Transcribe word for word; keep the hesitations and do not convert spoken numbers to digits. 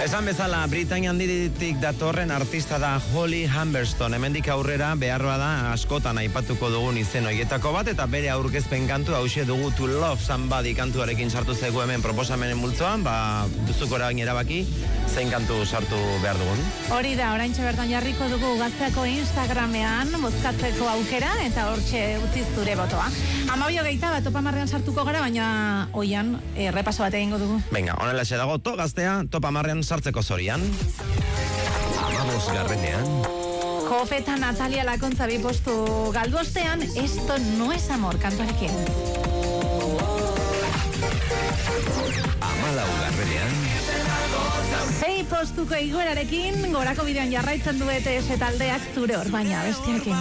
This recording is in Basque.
Esan bezala, Britainia handitik datorren artista da Holly Humberstone. Hemendik aurrera beharroa da askotan aipatuko dugun izen horietako bat, eta bere aurkezpen kantu hauxe dugu To Love Somebody kantuarekin sartu zaigu hemen proposamenen multzoan, ba, duzuko eragin erabaki, zein kantu sartu behar dugun. Hori da, oraintxe bertan jarriko dugu Gazteako Instagramean bozkatzeko aukera, eta hortxe utzi zure botoa. Amabio geita bat topamarrean sartuko gara, baina oian e, repaso bat egingo dugu. Venga, honela xe dago, to gaztea, topamarrean sartzeko zorian. Amabos garrenean. Jofe eta Natalia Lakontza bi postu galdu ostean, esto no es amor, kantuarekin. Amalau garrenean. Sei postuko igoerarekin, gorako bidean jarraitzen duete ese taldeak zure hor, baina bestiarekin.